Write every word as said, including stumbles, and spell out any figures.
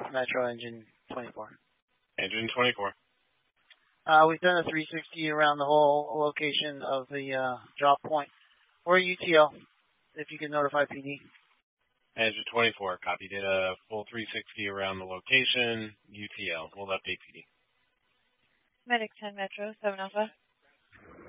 Metro Engine twenty-four. Engine twenty-four. Uh, we've done a three sixty around the whole location of the uh, drop point. Or U T L, if you can notify P D. Engine twenty-four, copy. Did a full three sixty around the location. U T L, we'll update P D. Medic ten Metro, seven Alpha.